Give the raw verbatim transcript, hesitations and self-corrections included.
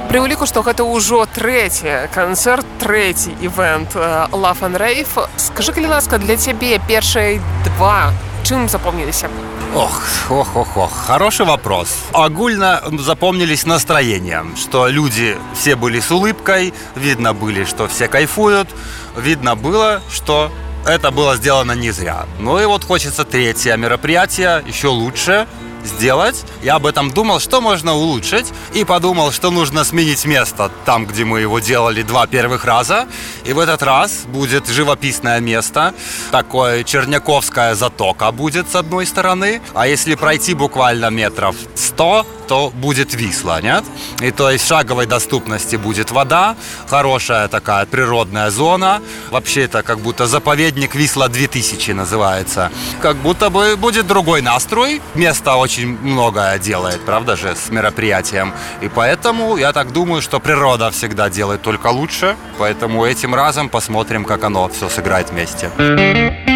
Пры ўліку, што гэта ўжо трэці канцэрт, трэці івэнт Love and Rave. Скажы, калі ласка, для цябе першыя два чым запомніліся? Ох, ох, ох, ох, хороший вопрос. Огульно запомнились настроением, что люди все были с улыбкой, видно были, что все кайфуют, видно было, что это было сделано не зря. Ну и вот хочется третье мероприятие еще лучше сделать. Я об этом думал, что можно улучшить, и подумал, что нужно сменить место там, где мы его делали два первых раза. И в этот раз будет живописное место, такое Черняковская затока будет с одной стороны, а если пройти буквально метров сто, то будет Висла, нет? И то есть в шаговой доступности будет вода, хорошая такая природная зона. Вообще это как будто заповедник Висла две тысячи называется. Как будто бы будет другой настрой. Место очень многое делает, правда же, с мероприятием. И поэтому я так думаю, что природа всегда делает только лучше. Поэтому этим разом посмотрим, как оно все сыграет вместе.